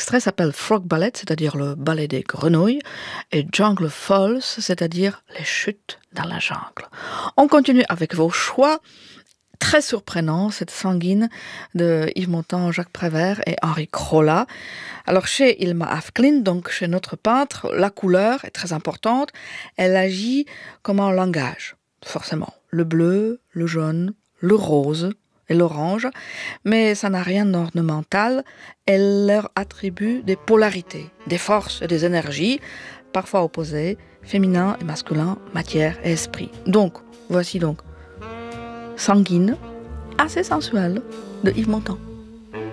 extrait s'appelle Frog Ballet, c'est-à-dire le ballet des grenouilles, et Jungle Falls, c'est-à-dire les chutes dans la jungle. On continue avec vos choix. Très surprenant, cette Sanguine de Yves Montand, Jacques Prévert et Henri Crolla. Alors chez Ilma Afklint, donc chez notre peintre, la couleur est très importante. Elle agit comme un langage, forcément. Le bleu, le jaune, le rose et l'orange, mais ça n'a rien d'ornemental. Elle leur attribue des polarités, des forces et des énergies, parfois opposées, féminin et masculin, matière et esprit. Donc, voici donc Sanguine, assez sensuelle, de Yves Montand.